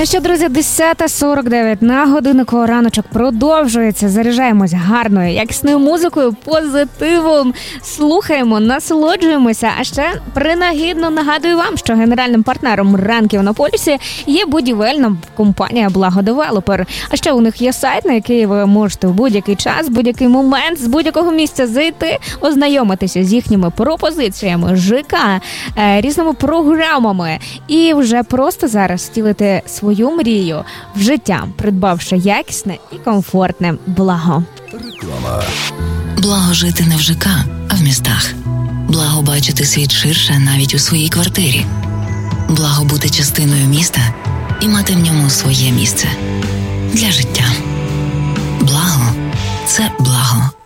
Ну що, друзі, 10:49 на годиннику, раночок продовжується. Заряджаємось гарною, якісною музикою, позитивом, слухаємо, насолоджуємося. А ще принагідно нагадую вам, що генеральним партнером ранків на полюсі є будівельна компанія «Благодевелопер». А ще у них є сайт, на який ви можете в будь-який час, будь-який момент, з будь-якого місця зайти, ознайомитися з їхніми пропозиціями, ЖК, різними програмами і вже просто зараз втілити свою мрію в життя, придбавши якісне і комфортне благо. Реклама. Благо жити не в ЖК, а в містах. Благо бачити світ ширше навіть у своїй квартирі. Благо бути частиною міста і мати в ньому своє місце для життя. Благо – це благо.